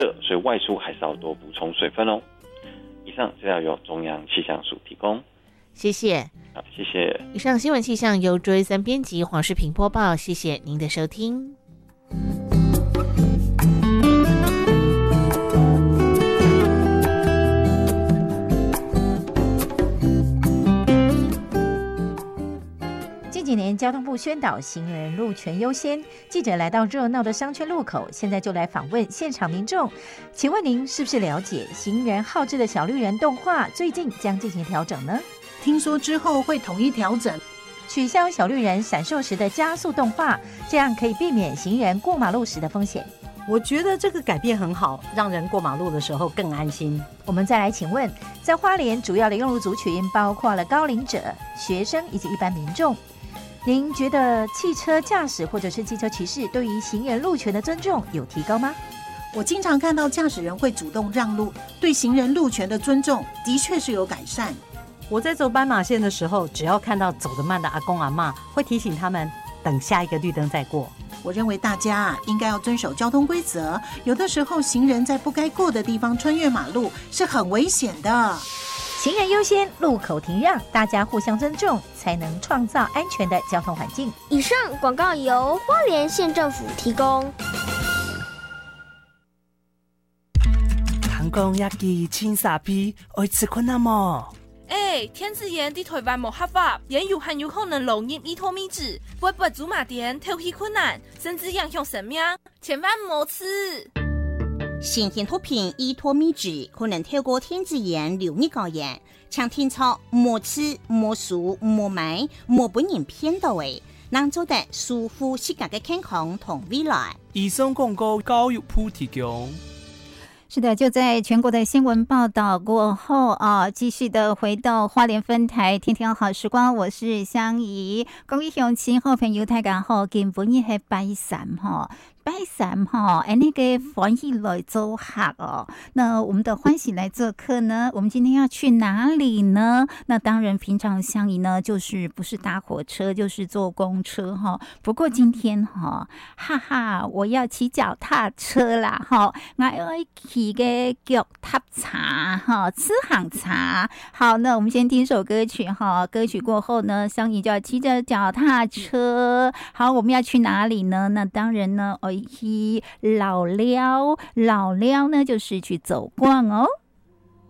热，所以外出还是要多补充水分哦。以上资料由中央气象署提供。 谢谢。 好，谢谢。 以上新闻气象由卓一森编辑，黄世平播报，谢谢您的收听。 近几年交通部宣导行人路权优先，记者来到热闹的商圈路口，现在就来访问现场民众。请问您是不是了解行人好志的小绿人动画最近将进行调整呢？ 听说之后会统一调整， 取消小绿人闪烁时的加速动画，这样可以避免行人过马路时的风险。 我觉得这个改变很好，让人过马路的时候更安心。 我们再来请问，在花莲主要的用路族群包括了高龄者、学生以及一般民众，您觉得汽车驾驶或者是机车骑士对于行人路权的尊重有提高吗？ 我经常看到驾驶人会主动让路，对行人路权的尊重的确是有改善。 我在走斑马线的时候，只要看到走得慢的阿公阿嬷，会提醒他们等下一个绿灯再过。 我认为大家应该要遵守交通规则，有的时候行人在不该过的地方穿越马路是很危险的。 行人优先，路口停让，大家互相尊重，才能创造安全的交通环境。 以上广告由花莲县政府提供。 韩国亚基青沙皮，爱吃困难么？ 天子盐啲台湾冇合法，盐有很有可能流入伊托米脂，会不祖马店挑起困难，甚至影响生命，千万莫吃。 新鲜毒品伊托米脂可能透过天子盐流入高盐，请听操莫吃、莫数、莫买、莫本人骗到位，能做得舒服自家的健康同未来。 以上广告教育部提供。 是的，就在全国的新闻报道过后啊，继续的回到花莲分台天天好时光，我是香怡。各位乡亲好朋友大家好，今本日系拜三哈。拜三哈，那个欢喜来做客哦。那我们的欢喜来做客呢？我们今天要去哪里呢？那当然，平常相宜呢，就是不是搭火车，就是坐公车哈。不过今天哈，哈哈，我要骑脚踏车啦哈！我要骑个脚踏茶哈，吃行茶。好，那我们先听首歌曲哈。歌曲过后呢，相宜就要骑着脚踏车。好，我们要去哪里呢？那当然呢，去老寮呢就是去走逛哦。